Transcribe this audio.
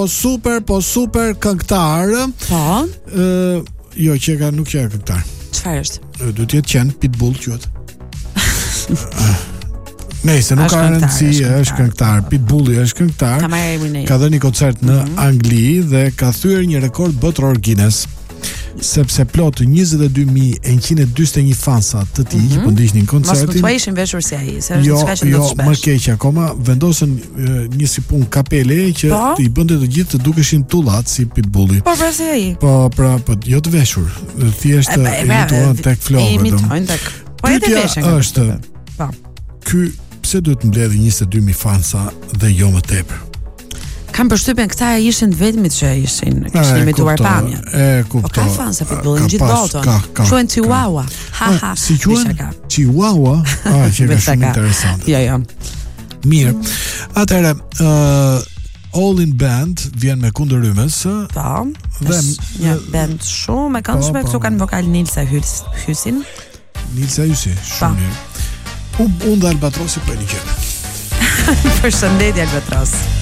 super këngëtar. Po. Jo, që nuk që këngëtar. Çfarë është? Do të jetë qenë Pitbull quhet. Nëse nuk ka rëndësi, është këngëtar. Pitbulli është këngëtar. Ka dhënë një koncert në Angli dhe ka thyer një rekord botror Guinness, sepse plot 22.141 fansa të tij që po ndiqnin koncertin. Mos më ishin veshur si ai, se është diçka që do të shpesh. Jo, më keq akoma, vendosën një si punë kapele që i bënte të gjithë të dukeshin tullat si Pitbulli. Po pra si ai. Po, jo të veshur, thjesht imituan tek flokët. Imitojnë tek. Po edhe veshën. Është. Po. Ky pse duhet mbledhë 22.000 fansa dhe jo më tepër? Kam përshtypjen këta ishin të vetmit që kishin imituar pamjen. Po ka fansa Pitbullin gjithë botën. Quhen Chihuahua. Ha. Si quhen? Chihuahua? Që ka shumë interesant. Jo. Mirë. Atëherë, All in Band vjen me kundërrymës. Po. Dhe një band shumë e këndshme, këtu kanë vokal Nilsa Hysin. Nilsa Hysi, shumë mirë. Unë dhe Albatrosi për një qenë. Përshëndetje Albatros.